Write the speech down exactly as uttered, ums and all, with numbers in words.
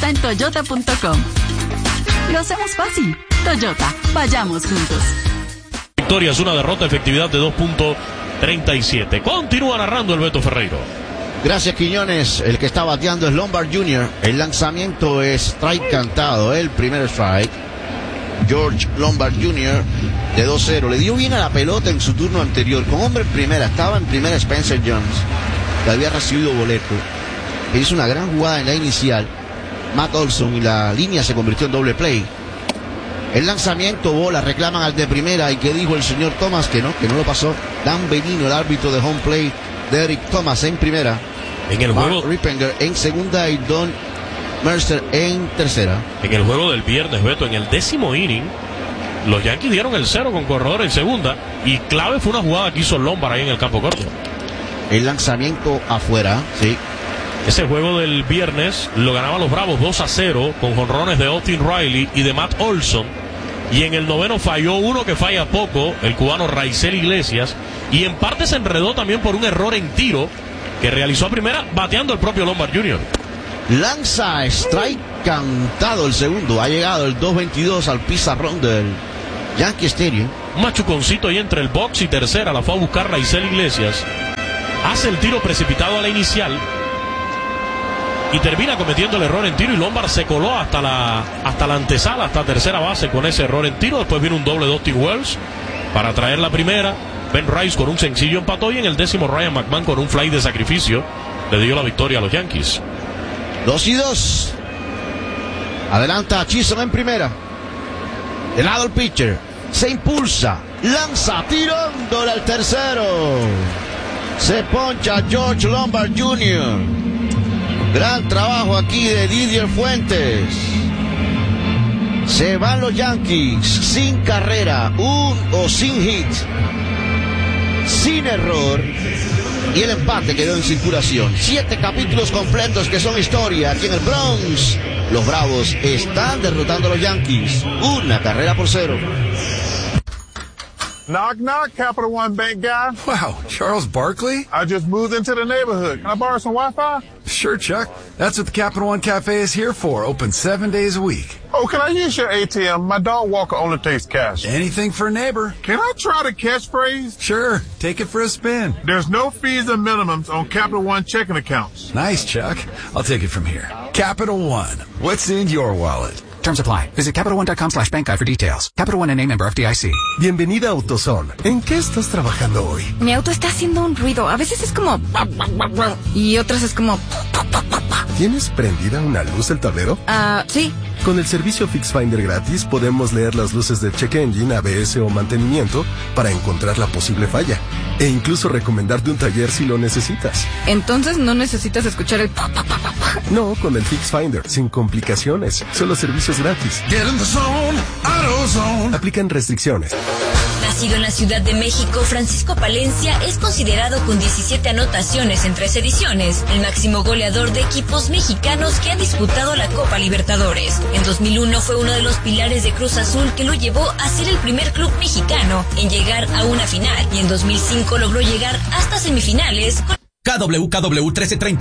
está en toyota punto com. Lo hacemos fácil. Toyota, vayamos juntos. Victorias, una derrota, efectividad de dos punto treinta y siete. Continúa narrando el Beto Ferreiro. Gracias, Quiñones. El que está bateando es Lombard junior El lanzamiento es strike cantado. El primer strike. George Lombard junior de dos cero. Le dio bien a la pelota en su turno anterior. Con hombre en primera. Estaba en primera Spencer Jones, que había recibido boleto. E hizo una gran jugada en la inicial. Matt Olson, y la línea se convirtió en doble play. El lanzamiento, bola, reclaman al de primera. ¿Y qué dijo el señor Thomas? Que no, que no lo pasó. Dan Benino, el árbitro de home play. Derek Thomas en primera. En el Mark juego Rippenger en segunda y Don Mercer en tercera. En el juego del viernes, Beto, en el décimo inning, los Yankees dieron el cero con corredor en segunda. Y clave fue una jugada que hizo Lombard ahí en el campo corto. El lanzamiento afuera, sí. Ese juego del viernes lo ganaban los Bravos dos a cero con jonrones de Austin Riley y de Matt Olson. Y en el noveno falló uno que falla poco, el cubano Raizel Iglesias. Y en parte se enredó también por un error en tiro que realizó a primera bateando el propio Lombard junior Lanza strike cantado el segundo. Ha llegado el dos veintidós al pizarrón del Yankee Stadium. Un machuconcito ahí entre el box y tercera. La fue a buscar Raizel Iglesias. Hace el tiro precipitado a la inicial y termina cometiendo el error en tiro, y Lombard se coló hasta la hasta la antesala, hasta tercera base con ese error en tiro. Después viene un doble de Austin Wells para traer la primera. Ben Rice con un sencillo empató, y en el décimo Ryan McMahon con un fly de sacrificio le dio la victoria a los Yankees. Dos y dos. Adelanta Chisholm en primera. De lado el pitcher. Se impulsa. Lanza tirándole al tercero. Se poncha George Lombard junior Gran trabajo aquí de Didier Fuentes. Se van los Yankees sin carrera, un o sin hit, sin error, y el empate quedó en circulación. Siete capítulos completos que son historia aquí en el Bronx. Los Bravos están derrotando a los Yankees, una carrera por cero. Knock, knock, Capital One Bank guy. Wow, Charles Barkley? I just moved into the neighborhood. Can I borrow some Wi-Fi? Sure, Chuck. That's what the Capital One Cafe is here for, open seven days a week. Oh, can I use your A T M? My dog Walker only takes cash. Anything for a neighbor. Can I try the catchphrase? Sure, take it for a spin. There's no fees or minimums on Capital One checking accounts. Nice, Chuck. I'll take it from here. Capital One. What's in your wallet? Terms apply. Visit CapitalOne.com slash bank guide for details. Capital One N A member F D I C. Bienvenida a AutoZone. ¿En qué estás trabajando hoy? Mi auto está haciendo un ruido. A veces es como... y otras es como... ¿Tienes prendida una luz del tablero? Ah, uh, sí. Con el servicio FixFinder gratis podemos leer las luces del check engine, A B S o mantenimiento para encontrar la posible falla. E incluso recomendarte un taller si lo necesitas. Entonces no necesitas escuchar el... No, con el FixFinder, sin complicaciones. Solo servicios gratis. Get in the zone, AutoZone. Aplican restricciones. Nacido en la Ciudad de México, Francisco Palencia es considerado con diecisiete anotaciones en tres ediciones el máximo goleador de equipos mexicanos que ha disputado la Copa Libertadores. En dos mil uno fue uno de los pilares de Cruz Azul que lo llevó a ser el primer club mexicano en llegar a una final, y en dos mil cinco logró llegar hasta semifinales con K W K W trece treinta